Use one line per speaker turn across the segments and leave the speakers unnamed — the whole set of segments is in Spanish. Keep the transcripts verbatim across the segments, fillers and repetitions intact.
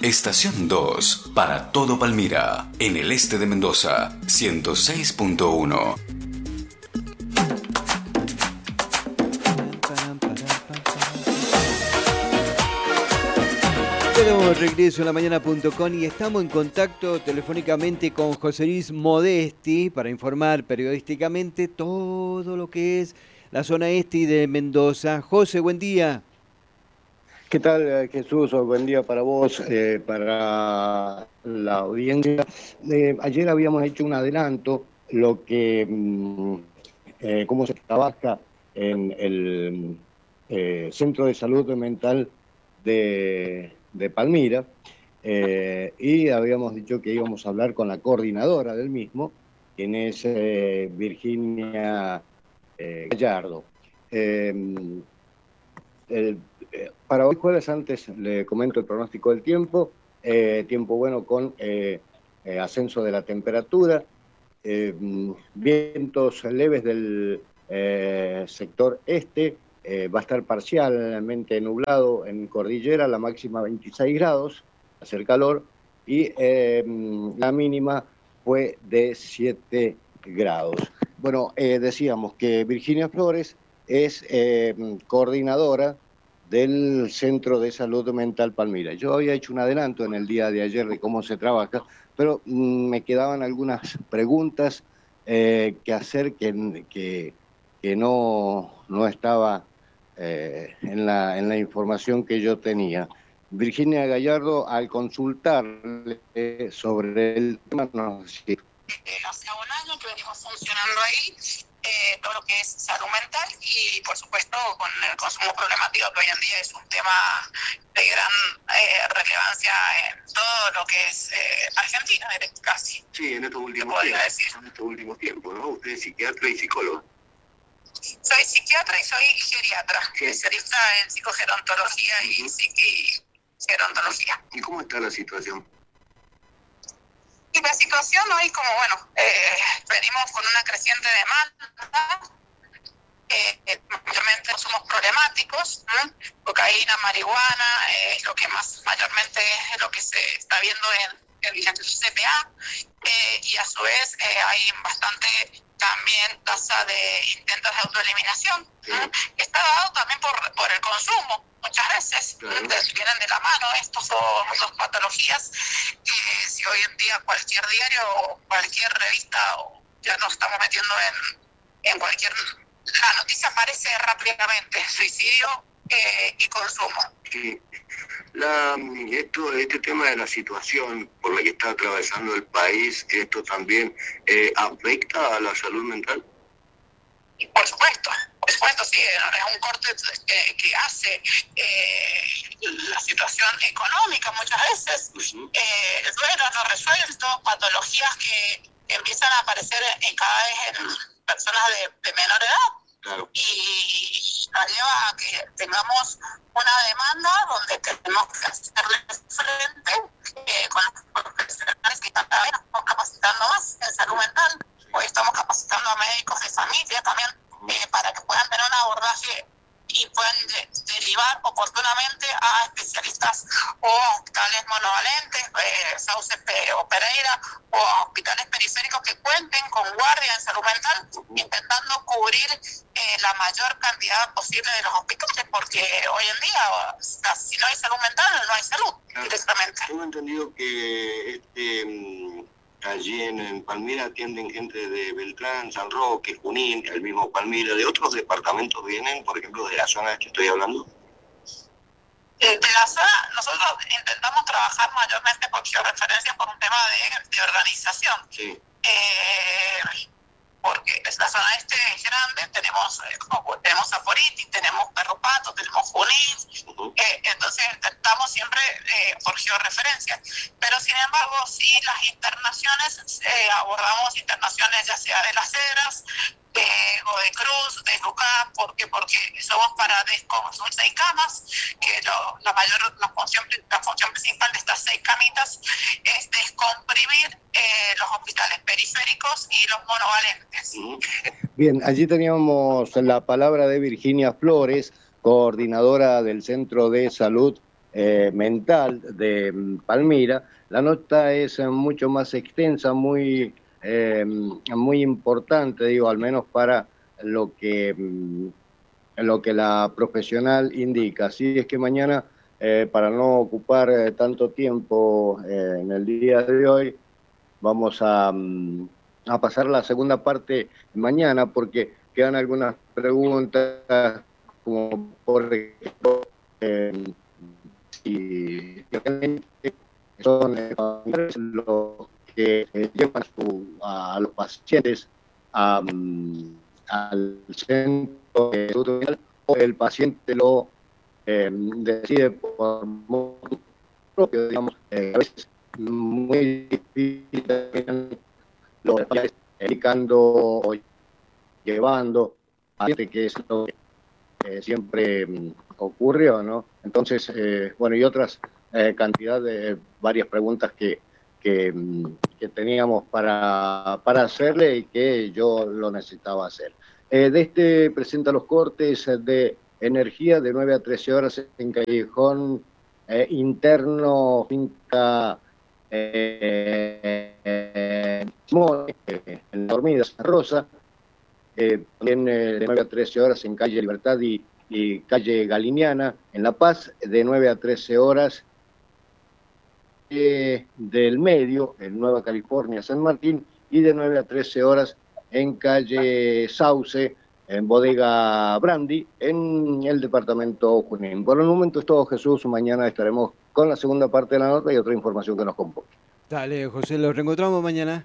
Estación dos, para todo Palmira, en el este de Mendoza, ciento seis punto uno.
Tenemos regreso en la mañana punto com y estamos en contacto telefónicamente con José Luis Modesti para informar periodísticamente todo lo que es la zona este de Mendoza. José, buen día.
¿Qué tal, Jesús? Buen día para vos, eh, para la audiencia. Eh, ayer habíamos hecho un adelanto, lo que, mm, eh, cómo se trabaja en el eh, Centro de Salud Mental de, de Palmira, eh, y habíamos dicho que íbamos a hablar con la coordinadora del mismo, quien es eh, Virginia eh, Gallardo. Eh, el, eh, para hoy jueves, antes le comento el pronóstico del tiempo, eh, tiempo bueno con eh, eh, ascenso de la temperatura, eh, vientos leves del eh, sector este, eh, va a estar parcialmente nublado en cordillera, la máxima veintiséis grados, va a hacer calor, y eh, la mínima fue de siete grados. Bueno, eh, decíamos que Virginia Flores es eh, coordinadora del Centro de Salud Mental Palmira. Yo había hecho un adelanto en el día de ayer de cómo se trabaja, pero mmm, me quedaban algunas preguntas eh, que hacer que, que, que no, no estaba eh, en, la, en la información que yo tenía. Virginia Gallardo, al consultarle sobre el tema, nos decía...
Hace un año que venimos funcionando ahí, eh, todo lo que es salud mental y por supuesto con el consumo problemático, que hoy en día es un tema de gran eh, relevancia en todo lo que es eh, Argentina, casi.
Sí, en estos últimos tiempos. Decir. En estos últimos tiempos, ¿no? Usted es psiquiatra y psicólogo.
Soy psiquiatra y soy geriatra, ¿sí? Especialista en psicogerontología y uh-huh. psiquigerontología.
¿Y cómo está la situación?
Y la situación hoy, como bueno, eh, venimos con una creciente demanda, eh, mayormente somos problemáticos, ¿eh? Cocaína, marihuana, es eh, lo que más mayormente es lo que se está viendo en, en el C P A, eh, y a su vez eh, hay bastante también tasa de intentos de autoeliminación, ¿eh? Sí. Está dado también por, por el consumo. Muchas veces claro. vienen de la mano estas dos patologías que si hoy en día cualquier diario o cualquier revista o ya nos estamos metiendo en, en cualquier... La noticia aparece rápidamente, suicidio eh, y consumo.
Sí. La, esto, este tema de la situación por la que está atravesando el país, ¿esto también eh, afecta a la salud mental?
Y por supuesto. Por supuesto, sí, es un corte que, que hace eh, la situación económica muchas veces, uh-huh. eh, el duelo no resuelto, patologías que empiezan a aparecer en cada vez en personas de, de menor edad. Claro. Y nos lleva a que tengamos una demanda donde tenemos que hacerle frente eh, con los profesionales que cada vez nos estamos capacitando más en salud mental. Hoy estamos capacitando a médicos de familia también, Eh, para que puedan tener un abordaje y puedan de, derivar oportunamente a especialistas o a hospitales monovalentes, eh, Sauce o Pereira, o a hospitales periféricos que cuenten con guardia en salud mental, intentando cubrir eh, la mayor cantidad posible de los hospitales, porque hoy en día, o sea, si no hay salud mental, no hay salud, claro. Directamente.
Tengo entendido que este... allí en, en Palmira atienden gente de Beltrán, San Roque, Junín, el mismo Palmira. ¿De otros departamentos vienen, por ejemplo, de la zona de que estoy hablando?
De, de la zona, nosotros intentamos trabajar mayormente por georreferencia por un tema de, de organización. Sí. Eh, porque la zona este es grande, tenemos, eh, tenemos Aporiti, tenemos Perro Pato, tenemos Junín, uh-huh. eh, entonces intentamos siempre eh, por georreferencia. Pero sin embargo, sí las internaciones, eh, abordamos internaciones ya sea de Las Heras, de Godoy Cruz, de Lucas, ¿por qué? Porque somos para son seis camas, que lo, la mayor, la función, la función principal de estas seis camitas es descomprimir eh, los hospitales periféricos y los monovalentes.
Bien, allí teníamos la palabra de Virginia Flores, coordinadora del Centro de Salud eh, mental de mm, Palmira. La nota es eh, mucho más extensa, muy, eh, muy importante, digo, al menos para lo que, mm, lo que la profesional indica. Así es que mañana, eh, para no ocupar eh, tanto tiempo eh, en el día de hoy, vamos a, mm, a pasar la segunda parte mañana, porque quedan algunas preguntas, como por ejemplo, eh, si realmente son eh, los que eh, llevan su- a los pacientes a, mm, al centro de salud mental, o el paciente lo eh, decide por modo propio, digamos, eh, a veces muy difícil los familiares indicando o llevando a gente, que es lo que eh, siempre mm, ocurrió, ¿no? Entonces, eh, bueno, y otras eh, cantidad de varias preguntas que, que, mm, que teníamos para, para hacerle y que yo lo necesitaba hacer. Eh, de este presenta los cortes de energía de nueve a trece horas en Callejón eh, Interno, finca eh, eh, More, eh, en Dormidas, Rosa. Eh, también eh, de nueve a trece horas en calle Libertad y, y calle Galiniana, en La Paz, de nueve a trece horas eh, del Medio, en Nueva California, San Martín, y de nueve a trece horas en calle Sauce, en Bodega Brandi, en el departamento Junín. Por el momento es todo, Jesús. Mañana estaremos con la segunda parte de la nota y otra información que nos compone.
Dale, José, los reencontramos mañana.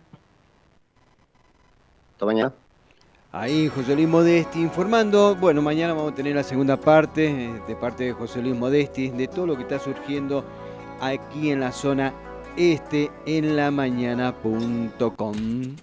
Hasta mañana.
Ahí José Luis Modesti informando. Bueno, mañana vamos a tener la segunda parte, eh, de parte de José Luis Modesti, de todo lo que está surgiendo aquí en la zona este en la mañana punto com.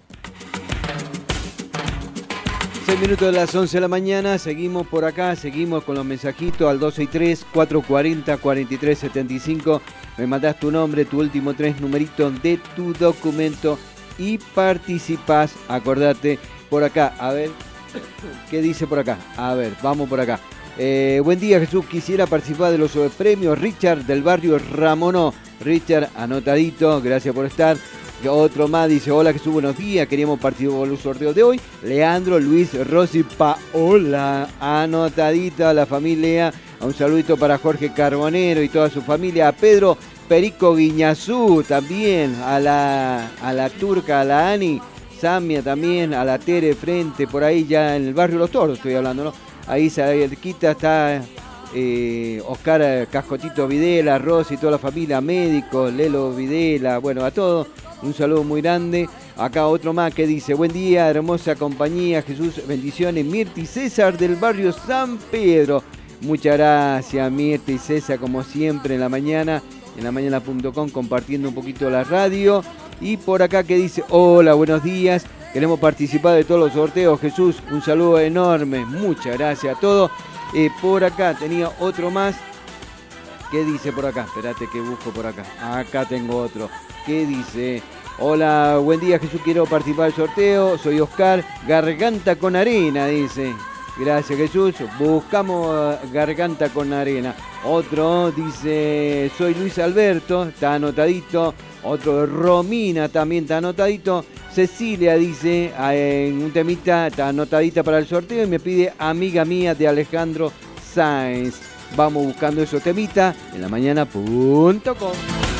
seis minutos de las once de la mañana, seguimos por acá, seguimos con los mensajitos al dos seis tres, cuatro cuatro cero, cuatro tres siete cinco. Me mandás tu nombre, tu último tres numeritos de tu documento y participás. Acordate. Por acá, a ver, ¿qué dice por acá? A ver, vamos por acá. Eh, buen día, Jesús, quisiera participar de los premios Richard del barrio Ramonó. Richard, anotadito, gracias por estar. Otro más dice, hola Jesús, buenos días, queríamos participar en los sorteos de hoy. Leandro, Luis, Rosy, Paola, anotadita la familia. Un saludito para Jorge Carbonero y toda su familia. A Pedro Perico Guiñazú también, a la, a la turca, a la Ani. Samia también, a la Tere Frente, por ahí ya en el barrio Los Toros estoy hablando, ¿no? Ahí cerquita está eh, Oscar Cascotito Videla, Rosy y toda la familia, médicos, Lelo Videla, bueno, a todos, un saludo muy grande. Acá otro más que dice, buen día, hermosa compañía, Jesús, bendiciones, Mirta y César del barrio San Pedro. Muchas gracias, Mirta y César, como siempre en la mañana, en la mañana punto com, compartiendo un poquito la radio. Y por acá que dice, hola, buenos días, queremos participar de todos los sorteos. Jesús, un saludo enorme, muchas gracias a todos. Eh, por acá tenía otro más. ¿Qué dice por acá? Espérate que busco por acá. Acá tengo otro. ¿Qué dice? Hola, buen día Jesús, quiero participar del sorteo. Soy Oscar, Garganta con Arena, dice. Gracias Jesús, buscamos Garganta con Arena. Otro dice, soy Luis Alberto, está anotadito. Otro, Romina, también está anotadito. Cecilia dice, en un temita, está anotadita para el sorteo y me pide amiga mía de Alejandro Sáenz. Vamos buscando esos temitas en la mañana punto com.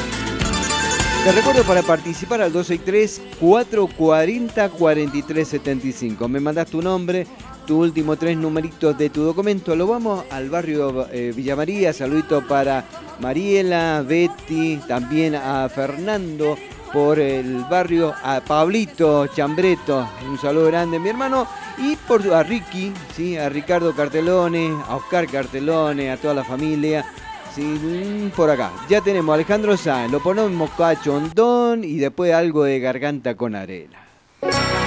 Te recuerdo para participar al dos seis tres, cuatro cuatro cero, cuatro tres siete cinco. Me mandas tu nombre, tu último tres numeritos de tu documento. Lo vamos al barrio eh, Villa María. Saludito para Mariela, Betty, también a Fernando por el barrio, a Pablito Chambreto. Un saludo grande, mi hermano. Y por a Ricky, ¿sí? A Ricardo Cartelone, a Oscar Cartelone, a toda la familia. Sí, por acá. Ya tenemos a Alejandro Sáenz. Lo ponemos cachondón y después algo de Garganta con Arena.